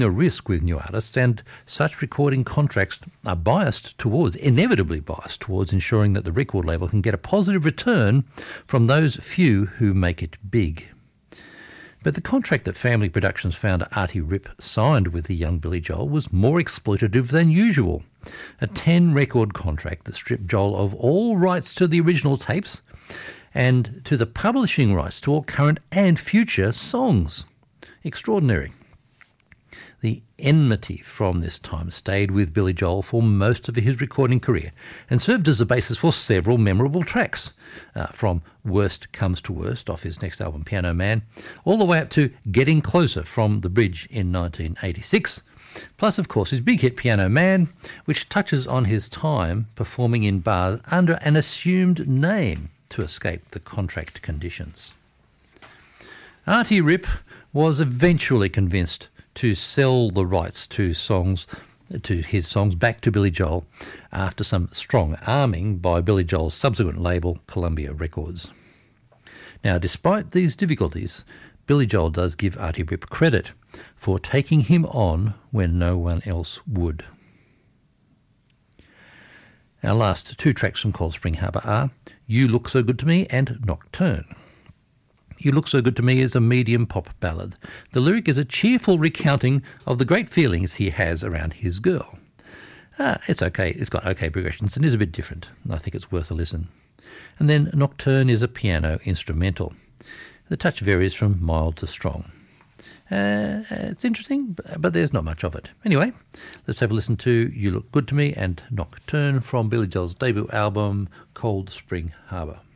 a risk with new artists, and such recording contracts are inevitably biased towards ensuring that the record label can get a positive return from those few who make it big. But the contract that Family Productions founder Artie Ripp signed with the young Billy Joel was more exploitative than usual. A 10-record contract that stripped Joel of all rights to the original tapes and to the publishing rights to all current and future songs. Extraordinary. The enmity from this time stayed with Billy Joel for most of his recording career and served as a basis for several memorable tracks, from Worst Comes to Worst off his next album Piano Man, all the way up to Getting Closer from The Bridge in 1986, plus of course his big hit Piano Man, which touches on his time performing in bars under an assumed name to escape the contract conditions. Artie Ripp was eventually convinced to sell the rights to his songs back to Billy Joel after some strong arming by Billy Joel's subsequent label, Columbia Records. Now, despite these difficulties, Billy Joel does give Artie Ripp credit for taking him on when no one else would. Our last two tracks from Cold Spring Harbor are You Look So Good to Me and Nocturne. You Look So Good to Me is a medium pop ballad. The lyric is a cheerful recounting of the great feelings he has around his girl. It's okay. It's got okay progressions and is a bit different. I think it's worth a listen. And then Nocturne is a piano instrumental. The touch varies from mild to strong. It's interesting, but there's not much of it. Anyway, let's have a listen to You Look Good to Me and Nocturne from Billy Joel's debut album, Cold Spring Harbor.